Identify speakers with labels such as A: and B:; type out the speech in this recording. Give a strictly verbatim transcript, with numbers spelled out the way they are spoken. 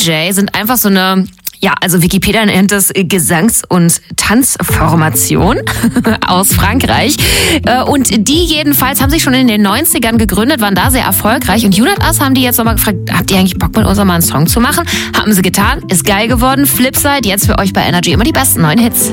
A: J sind einfach so eine, ja, also Wikipedia nennt es Gesangs- und Tanzformation aus Frankreich. Und die jedenfalls haben sich schon in den neunzigern gegründet, waren da sehr erfolgreich. Und Unit Us haben die jetzt nochmal gefragt, habt ihr eigentlich Bock mit uns mal einen Song zu machen? Haben sie getan, ist geil geworden. Flipside, jetzt für euch bei Energy immer die besten neuen Hits.